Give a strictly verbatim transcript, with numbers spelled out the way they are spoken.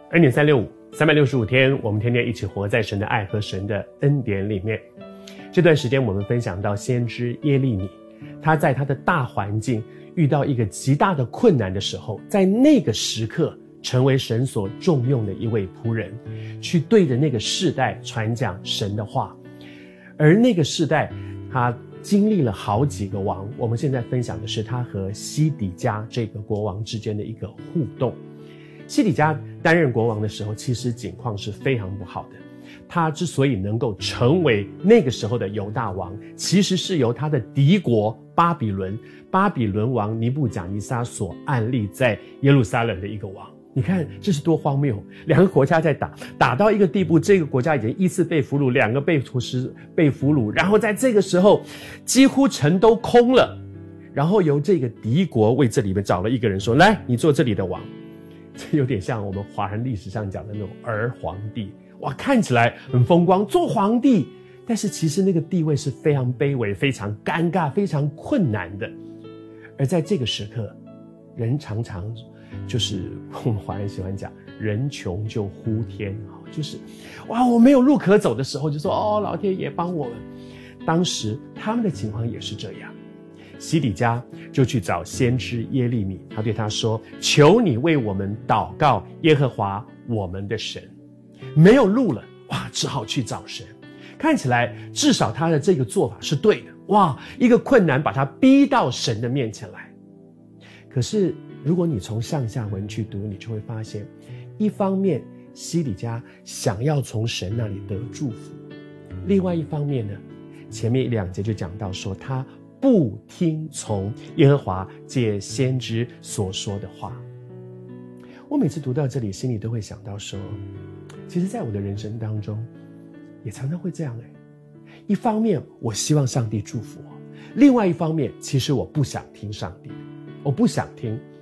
恩典三六五，三百六十五天，我们天天一起活在神的爱和神的恩典里面。这段时间我们分享到先知耶利米，他在他的大环境遇到一个极大的困难的时候，在那个时刻成为神所重用的一位仆人，去对着那个世代传讲神的话。而那个世代他经历了好几个王，我们现在分享的是他和西底家这个国王之间的一个互动。西底家担任国王的时候，其实境况是非常不好的。他之所以能够成为那个时候的犹大王，其实是由他的敌国巴比伦巴比伦王尼布甲尼撒所安立在耶路撒冷的一个王。你看这是多荒谬，两个国家在打打到一个地步，这个国家已经依次被俘虏，两个被屠师被俘虏，然后在这个时候几乎城都空了，然后由这个敌国为这里面找了一个人说，来，你做这里的王。这有点像我们华人历史上讲的那种儿皇帝，哇，看起来很风光，做皇帝，但是其实那个地位是非常卑微、非常尴尬、非常困难的。而在这个时刻，人常常就是我们华人喜欢讲，人穷就呼天，就是哇，我没有路可走的时候，就说哦，老天爷帮我们。当时他们的情况也是这样。西底家就去找先知耶利米，他对他说，求你为我们祷告耶和华我们的神。没有路了，哇，只好去找神。看起来至少他的这个做法是对的，哇，一个困难把他逼到神的面前来。可是如果你从上下文去读，你就会发现，一方面西底家想要从神那里得祝福，另外一方面呢，前面一两节就讲到说他不听从耶和华借先知所说的话。我每次读到这里，心里都会想到说，其实在我的人生当中也常常会这样诶。一方面我希望上帝祝福我，另外一方面其实我不想听上帝，我不想听，